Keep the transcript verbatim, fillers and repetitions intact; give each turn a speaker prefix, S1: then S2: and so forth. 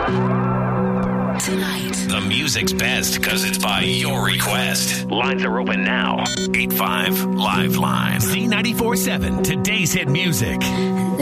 S1: Tonight.
S2: The music's best because it's by your request. Lines are open now. eight five Live Line. Z ninety-four seven, today's hit music.